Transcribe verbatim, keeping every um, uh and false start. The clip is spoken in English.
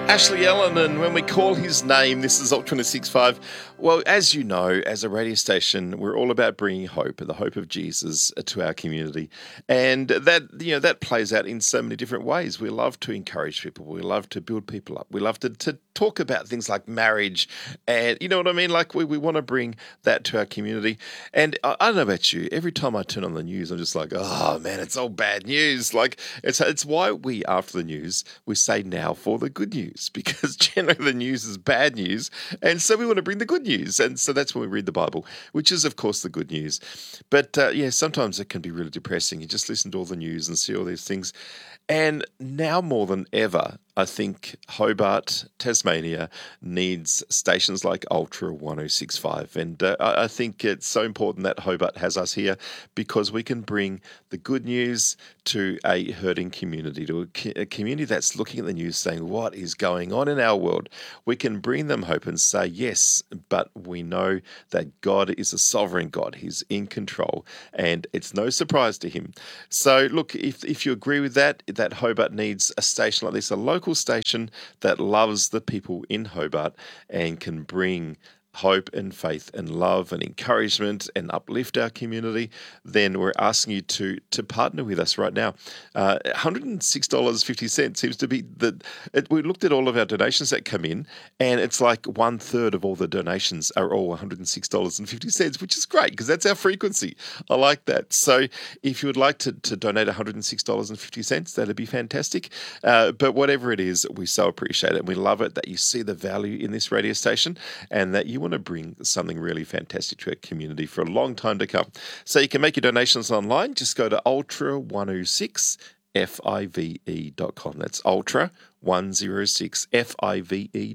Ashley Ellen, and when we call his name, this is Ultra twenty-six point five. Well, as you know, as a radio station, we're all about bringing hope, the hope of Jesus, to our community. And that, you know, that plays out in so many different ways. We love to encourage people. We love to build people up. We love to, to talk about things like marriage. And you know what I mean? Like we, we want to bring that to our community. And I, I don't know about you, every time I turn on the news, I'm just like, oh man, it's all bad news. Like it's, it's why we, after the news, we say now for the good news, because generally the news is bad news. And so we want to bring the good news. And so that's when we read the Bible, which is, of course, the good news. But uh, yeah, sometimes it can be really depressing. You just listen to all the news and see all these things. And now more than ever, I think Hobart, Tasmania needs stations like Ultra one oh six point five. And uh, I think it's so important that Hobart has us here because we can bring the good news to a hurting community, to a, a community that's looking at the news saying, what is going on in our world? We can bring them hope and say, yes, but we know that God is a sovereign God. He's in control, and it's no surprise to him. So look, if, if you agree with that, that Hobart needs a station like this, a local station that loves the people in Hobart and can bring hope and faith and love and encouragement and uplift our community, then we're asking you to to partner with us right now. Uh, one hundred six dollars and fifty cents seems to be the. It, we looked at all of our donations that come in, and it's like one third of all the donations are all one hundred six dollars and fifty cents, which is great because that's our frequency. I like that. So if you would like to, to donate one hundred six dollars and fifty cents, that'd be fantastic. Uh, but whatever it is, we so appreciate it, and we love it that you see the value in this radio station and that you want to bring something really fantastic to our community for a long time to come. So you can make your donations online. Just go to ultra one oh six five e dot com. That's ultra one oh six five e